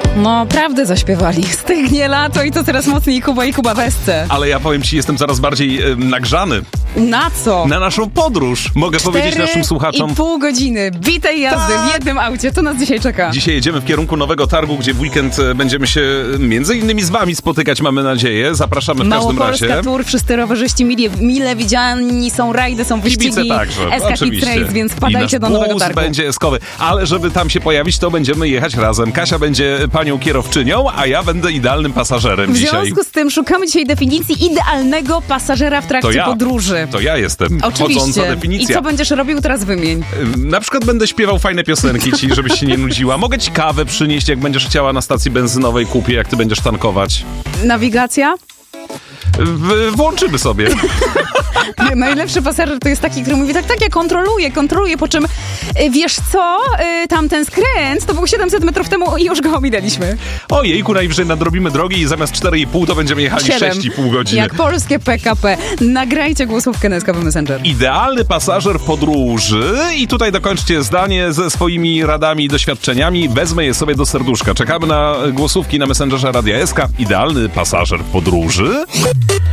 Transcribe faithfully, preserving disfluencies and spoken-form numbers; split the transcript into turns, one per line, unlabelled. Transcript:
No, prawdę zaśpiewali. Stygnie lato i to coraz mocniej Kuba i Kuba Besce.
Ale ja powiem ci, jestem coraz bardziej e, nagrzany.
Na co?
Na naszą podróż. Mogę powiedzieć naszym słuchaczom.
i pół godziny bitej jazdy
tak.
w jednym aucie. Co nas dzisiaj czeka?
Dzisiaj jedziemy w kierunku Nowego Targu, gdzie w weekend będziemy się między innymi z wami spotykać, mamy nadzieję. Zapraszamy w każdym razie.
Małopolska Tour, wszyscy rowerzyści mile, mile widziani, są rajdy, są wyścigi.
Kibice także,
S K Kids Race, więc wpadajcie do Nowego
bus
Targu.
będzie eskowy. Ale żeby tam się pojawić, to będziemy jechać razem. Kasia będzie panią kierowczynią, a ja będę idealnym pasażerem
w
dzisiaj.
W związku z tym szukamy dzisiaj definicji idealnego pasażera w trakcie
to ja.
podróży.
To ja jestem.
Oczywiście.
Chodząca definicja.
I co będziesz robił, teraz wymień.
Na przykład będę śpiewał fajne piosenki ci, żebyś się nie nudziła. Mogę ci kawę przynieść, jak będziesz chciała na stacji benzynowej, kupię, jak ty będziesz tankować.
Nawigacja?
W- włączymy sobie.
Najlepszy pasażer to jest taki, który mówi tak, tak, ja kontroluję, kontroluję, po czym y, wiesz co, y, tamten skręt to był siedemset metrów temu i już go ominęliśmy.
Ojejku, najwyżej nadrobimy drogi i zamiast cztery i pół to będziemy jechali sześć i pół godziny.
Jak polskie P K P. Nagrajcie głosówkę na S K P Messenger.
Idealny pasażer w podróży i tutaj dokończcie zdanie ze swoimi radami i doświadczeniami. Wezmę je sobie do serduszka. Czekamy na głosówki na Messengerze Radia S K. Idealny pasażer w podróży.